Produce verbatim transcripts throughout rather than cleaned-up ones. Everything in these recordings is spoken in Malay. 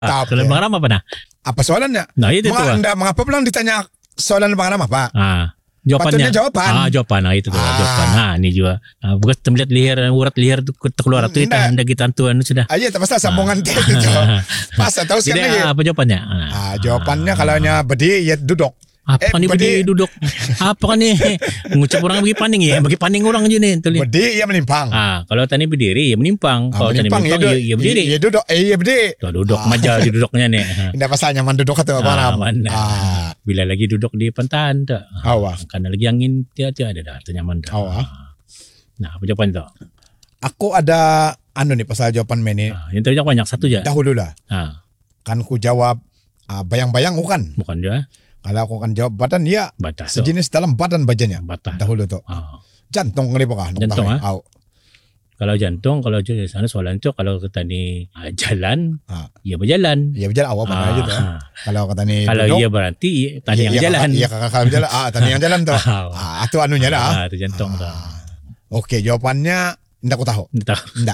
Ah, Kalau Bang Ram apa nah? Apa soalannya? Nah, itu tu. Mga, anda, mengapa bilang ditanya soalan Bang Ram apa? Ah, jawapannya. Patutnya jawaban. Ah, jawapan. Ah, itu tu Ah. jawapan. Ah, ni juga. Ah, bukan tempat liar, urat liar tu terkeluar tu kita hendak kita tuan sudah. Ah, iya, tak pasal sambungan dia itu. Pas terus kan Jadi lagi. apa jawapannya? Ah, jawabannya kalau nya berdiri ya duduk. Apa Eh, ni berdiri duduk? Apa ni? Mengucap orang bagi paning ya, bagi paning orang je ni. Berdiri ya menimpang. Ah, kalau tani berdiri ya menimpang. Ah, Kalau tani menimpang ya, menimpang ya, ya berdiri. Ya duduk, eh ya berdiri. Tuh, duduk maja di duduknya ni. Tidak pasal nyaman duduk atau Bang Ah, Ram. mana. Ah, Bila lagi duduk di pantahan tu. awak. Karena lagi angin tiada ada dah tu nyaman dah. Awak. Nah, apa jawapan tu? Aku ada anu nih pasal jawapan meni. Ah, yang terjawab banyak satu je. Dahulu lah. Ah, Kan ku jawab ah, bayang-bayang bukan. bukan dia. Kalau aku akan jawab badan ya Batas tu. sejenis dalam badan bajannya. Batas. Dahulu tu. Ah. Jantung kali pakah. Jantung, ah? Au. Kalau jantung, kalau di sana soalan tu kalau kita ni ah, jalan, Ah. ia berjalan. Ya berjalan awak mana Ah. aja tu. ah. Kalau kata ni Kalau duduk, ia berarti tadi ya, yang ya, jalan. Iya kakak kakak berjalan. Ah, tadi yang jalan tu. Ah. Ah, itu anunya dah. Ah, itu jantung tu. Okey, jawapannya tidak aku tahu. Dia tahu. Tidak.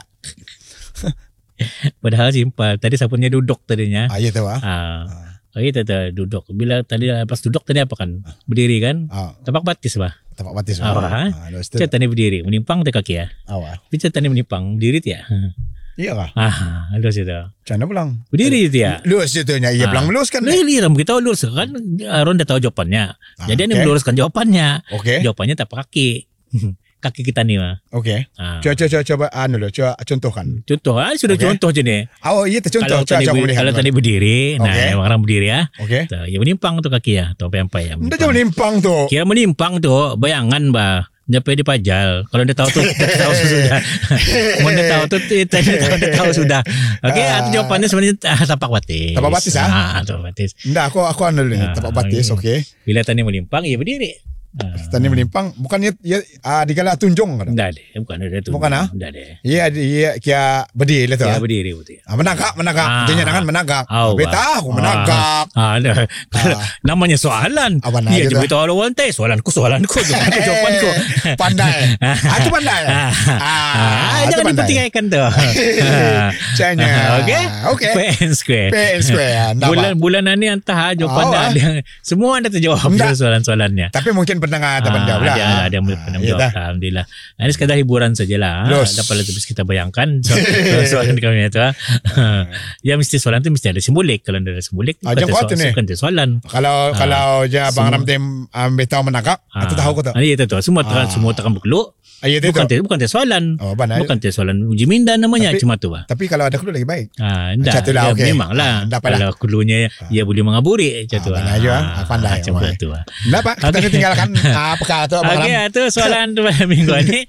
Padahal simpel. Tadi sapunya duduk tadinya. Ah, iya tahu ah. Ah. Lagi tadi duduk. Bila tadi pas duduk tadi apa kan? Berdiri kan? Ah, Tapak batis bah. tapak batis. Ah, Ah, ah. lepas tu. Cak tadi berdiri, menimpang te kaki ya. Awak. Cak tadi menimpang, berdiri tiya. Iya kah? Ah, lulus itu. Cana pulang. Berdiri tiya. Lulus itunya. Iya Ah. pulang lulus kan. Lili ram kita lulus kan Ron dah tahu jawapannya. Ah, Jadi ini okey. meluruskan jawapannya. Okey. Jawapannya tapak kaki. Kaki kita ni mah. Okey. Ah. Coba coba coba anu lo, coba contohkan. Contoh, ah, sudah Okey. contoh je ni. Oh, iya tu contoh. Kalau Coba tadi coba ber- lihat. kalau tadi berdiri, nah Okey. yang orang berdiri ya. Okey. Tuh, ya menimpang tu kaki ya, atau apa apa ya. Nda jauh nimpang tu. Kira menimpang tu, bayangan bah. Sampai di pajal. Kalau dia tahu tu, dia tahu sudah. Mau dia tahu tu, dia tahu, dia tahu sudah. Okey, Ah. itu jawapannya sebenarnya ah, tapak batis. Tapak batis, ah? Ah, tapak batis. Nda aku aku anu ni Ah, tapak batis. okey. Okey. Bila tadi melimpang, ya berdiri. Ah. Tani menimpang bukannya ya ah, digala tunjung kan? Tidak ada, bukan ada tu. Bukan, ah? Tidak ada. Iya iya kia berdiri lah tu. Ya ah. berdiri betul. Ah, menagak menagak. Ah. Dia jangan menagak. Oh, Beta aku menagak. Ah, ada. Kalau namanya soalan. Apa nak Dia aja je tu? beritahu lawan teh. Soalanku, soalanku, jawapanku, jawapanku. Pandai. Ah, itu pandai. Ah, Ah, itu jangan pandai. dipertikaikan tu. Canya. Okey. Okey. Fair and square. Fair and square, ah, ndak Bulan apa. bulan ni entah jawapan Oh, dah ah. ada. Semua anda terjawab Ndak. soalan-soalannya. Tapi mungkin pendengar ada Ah, penjawab lah. ada, ada yang Ah, pernah iya menjawab. dah. Alhamdulillah. Nah, ini sekadar hiburan sajalah. Los. Dapat lebih kita bayangkan so, soalan kami itu. ah. Ya mesti soalan tu mesti ada simbolik. Kalau ada simbolik, Ah, bukan jangan ada kau tu ni. bukan ada soalan. Kalau Ah, kalau je Bang semua- Ramtim ambil tahu menagak, atau tahu kau tu. Ah, iya tu. Semua tekan Ah. semua tekan berkeluk. Ah, iya tu. Bukan te, bukan te soalan. Oh, benar. Bukan te soalan uji minda namanya Tapi- cuma tu bah. Tapi kalau ada clue lagi baik. Ah, Macam enggak. tu lah, Ya, okey. memanglah. Ah, enggak apa lah. Kalau kulunya ia boleh mengaburi macam Ah, tu. benar je, ah. Ah, pandai, Macam okey. tu. ah. Nah, Pak, kita ni tinggalkan ah, apakah tu Bang Okey, Ram. itu soalan tu minggu ni.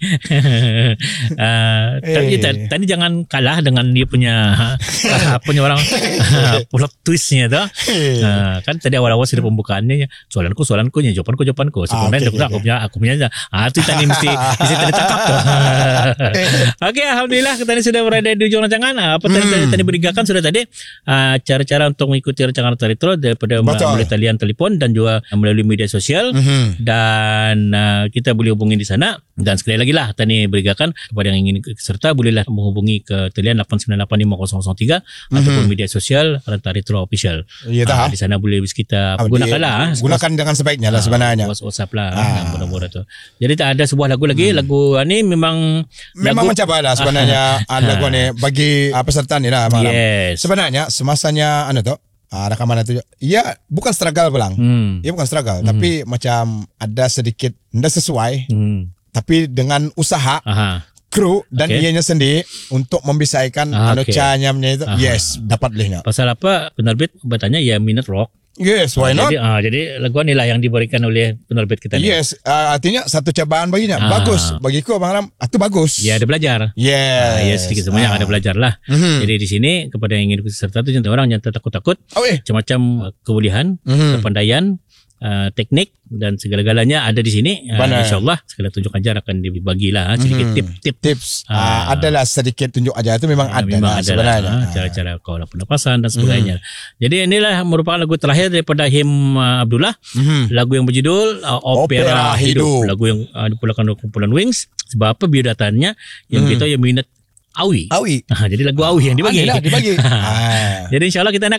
Ah, Tapi Eh. tadi tadi jangan kalah dengan dia punya ah, punya orang ah, plot twistnya tu. Eh. Ah, kan tadi awal-awal sudah pembukaannya soalanku soalanku nya jawapanku jawapanku. Ah, Sebenarnya okey, aku, aku okey. punya aku punya aja. Ah tu tadi mesti mesti tertangkap tu. Okey, alhamdulillah kita ni sudah berada di ujung rancangan. Ah, Apa tadi tadi, tadi berikan sudah tadi ah, cara-cara untuk mengikuti rancangan Retro daripada Betul. melalui talian telefon dan juga melalui media sosial. Mhm. Dan uh, kita boleh hubungi di sana. Dan sekali lagi lah Tani berikan kepada yang ingin ikut serta bolehlah menghubungi ke talian lapan sembilan lapan lima kosong kosong tiga Mhm. ataupun media sosial Ranta Retro Official. Iya dah. Ah, di sana boleh kita Ah, gunakan di- lah. ah. Gunakan dengan sebaiknya lah Ah, sebenarnya. WhatsApp lah Ah. yang murah-murah tu. Jadi tak ada sebuah lagu lagi. Lagu ni memang Memang lagu, mencabar lah sebenarnya ah, lagu ni bagi ah, peserta ni lah Bang Ram. Yes. Sebenarnya semasanya anu tu ah, rakaman itu ya bukan struggle pulang. Hmm. Ya bukan struggle tapi macam ada sedikit tidak sesuai Hmm. tapi dengan usaha Aha. kru dan Okey. ianya sendiri untuk membisaikan Ah, anu okey. canya itu Aha. yes dapat lehnya. Pasal apa penerbit bertanya ya minute rock. Yes, why not? Jadi, ah, jadi lagu ni lah yang diberikan oleh penerbit kita ni. Yes, uh, artinya satu cobaan baginya. Ah. Bagus. Bagiku Bang Ram, itu bagus. Ya ada belajar. Yes. Ah, ya sedikit sebanyak Ah. ada belajar lah. Mhm. Jadi di sini kepada yang ingin ikut serta tu jangan orang yang takut-takut, Oh, eh. macam-macam uh, kebolehan, Mhm. kepandaian, uh, teknik dan segala-galanya ada di sini. Uh, Benar. InsyaAllah segala tunjuk ajar akan dibagilah sedikit Mhm. tip-tip. Tips. Ah. Ah, adalah sedikit tunjuk aja itu memang Ah, ada memang lah ada sebenarnya. lah, ah, Ah. cara-cara kaula penapasan dan sebagainya. Jadi inilah merupakan lagu terakhir daripada Him uh, Abdullah. Mhm. Lagu yang berjudul uh, Opera Opera, Hidup. Hidup. Lagu yang uh, dipulakan oleh kumpulan Wings. Sebab apa biodatanya yang Hmm. kita yang minat Awi. Awi. Ha, jadi lagu Awi yang dibagi. Adalah dibagi. ha. Jadi insyaAllah kita nak